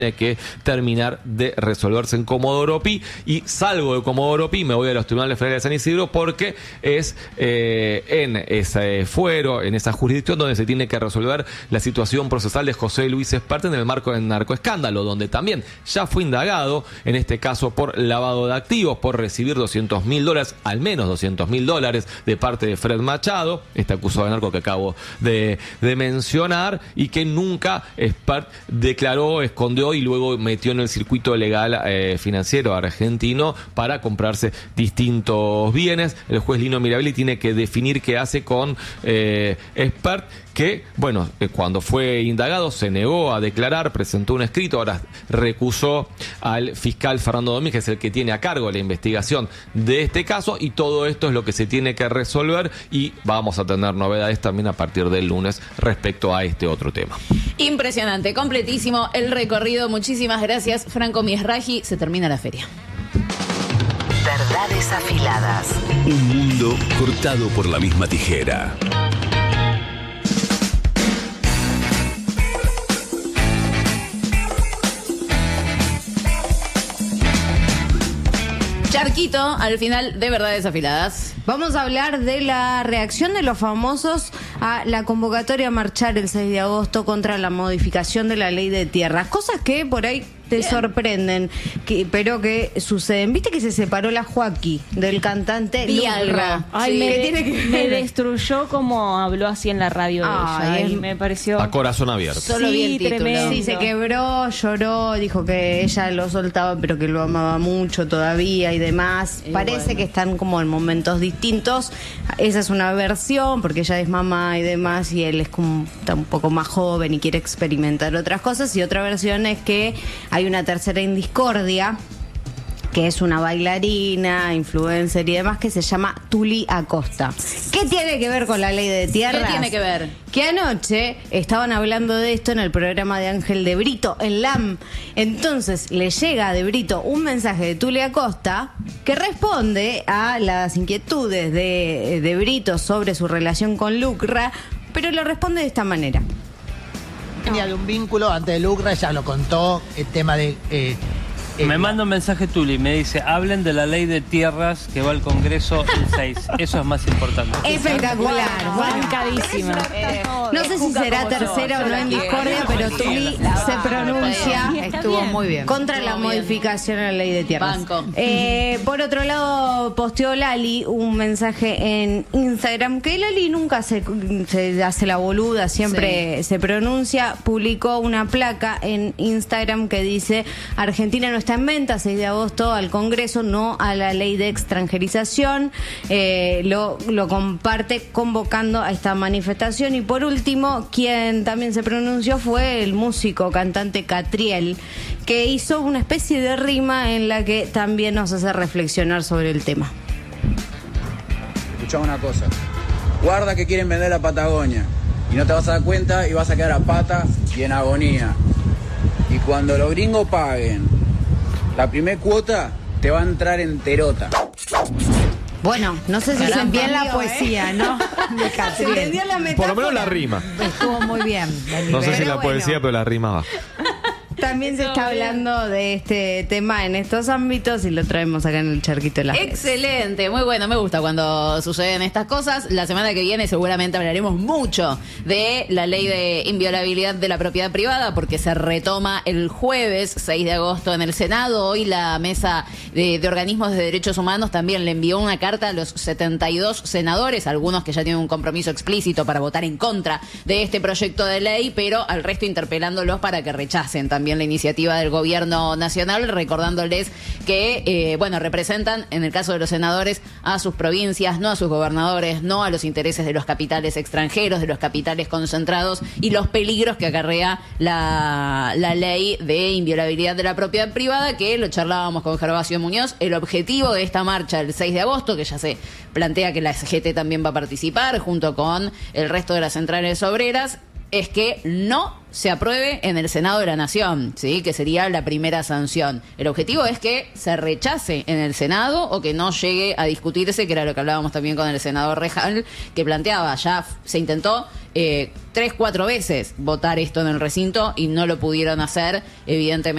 tiene que terminar de resolverse en Comodoro Pi, y salgo de Comodoro Pi, me voy a los tribunales federales de San Isidro, porque es en ese fuero, en esa jurisdicción donde se tiene que resolver la situación procesal de José Luis Espert en el marco del narcoescándalo, donde también ya fue indagado, en este caso por lavado de activos, por recibir $200.000, al menos $200.000 de parte de Fred Machado, este acusado de narco que acabo de mencionar, y que nunca Espert declaró, escondió y luego metió en el circuito legal financiero argentino para comprarse distintos bienes. El juez Lino Mirabelli tiene que definir qué hace con Espert, que, bueno, cuando fue indagado se negó a declarar, presentó un escrito, ahora recusó al fiscal Fernando Domínguez, que es el que tiene a cargo la investigación de este caso, y todo esto es lo que se tiene que resolver, y vamos a tener novedades también a partir del lunes respecto a este otro tema. Impresionante, completísimo el recorrido. Muchísimas gracias, Franco Misraji. Se termina la feria. Verdades afiladas. Un mundo cortado por la misma tijera. Charquito, al final de Verdades Afiladas. Vamos a hablar de la reacción de los famosos a la convocatoria a marchar el 6 de agosto contra la modificación de la ley de tierras. Cosas que por ahí te sorprenden, pero que suceden. ¿Viste que se separó la Joaquí del cantante Lucra? Ay, Sí. me destruyó como habló así en la radio de ella. Y me pareció... A corazón abierto. Solo vi el título. tremendo. Sí, se quebró, lloró, dijo que ella lo soltaba, pero que lo amaba mucho todavía y demás. Y Parece bueno, que están como en momentos distintos. Esa es una versión, porque ella es mamá y demás, y él es como está un poco más joven y quiere experimentar otras cosas. Y otra versión es que hay una tercera en discordia, que es una bailarina, influencer y demás, que se llama Tuli Acosta. ¿Qué tiene que ver con la ley de tierras? ¿Qué tiene que ver? Que anoche estaban hablando de esto en el programa de Ángel de Brito, en LAM. Entonces le llega a de Brito un mensaje de Tuli Acosta que responde a las inquietudes de Brito sobre su relación con Lucra, pero lo responde de esta manera. Tenía de un vínculo antes de Lucra, ya lo contó, el tema de... Me manda un mensaje Tuli, me dice, hablen de la ley de tierras que va al Congreso el 6. Eso es más importante. Espectacular. Bancadísima. No sé si será tercera o no en discordia, pero Tuli se pronuncia Estuvo muy bien. contra la modificación a la ley de tierras. Banco. Por otro lado, posteó Lali un mensaje en Instagram, que Lali nunca se hace la boluda, siempre se pronuncia. Publicó una placa en Instagram que dice: Argentina no está en venta, 6 de agosto al Congreso, no a la ley de extranjerización. Lo comparte convocando a esta manifestación. Y por último, quien también se pronunció fue el músico, cantante Catriel, que hizo una especie de rima en la que también nos hace reflexionar sobre el tema. Escuchá una cosa, guarda que quieren vender la Patagonia y no te vas a dar cuenta y vas a quedar a pata y en agonía. Y cuando los gringos paguen la primer cuota, te va a entrar enterota. Bueno, no sé si se Bien entendió, la poesía, ¿no? De Se Catriel. entendió la metáfora. Por lo menos la rima. Estuvo muy bien. No sé si Pero la bueno. poesía, pero la rima va. También se está hablando de este tema en estos ámbitos y lo traemos acá en el charquito de las redes. Excelente, muy bueno, me gusta cuando suceden estas cosas. La semana que viene seguramente hablaremos mucho de la ley de inviolabilidad de la propiedad privada, porque se retoma el jueves 6 de agosto en el Senado. Hoy la mesa de organismos de derechos humanos también le envió una carta a los 72 senadores, algunos que ya tienen un compromiso explícito para votar en contra de este proyecto de ley, pero al resto interpelándolos para que rechacen también la iniciativa del gobierno nacional, recordándoles que, representan, en el caso de los senadores, a sus provincias, no a sus gobernadores, no a los intereses de los capitales extranjeros, de los capitales concentrados y los peligros que acarrea la ley de inviolabilidad de la propiedad privada, que lo charlábamos con Gervasio Muñoz. El objetivo de esta marcha el 6 de agosto, que ya se plantea que la CGT también va a participar junto con el resto de las centrales obreras, es que no se apruebe en el Senado de la Nación, ¿sí? Que sería la primera sanción. El objetivo es que se rechace en el Senado o que no llegue a discutirse, que era lo que hablábamos también con el senador Rejal, que planteaba, ya se intentó 3-4 veces votar esto en el recinto y no lo pudieron hacer, evidentemente.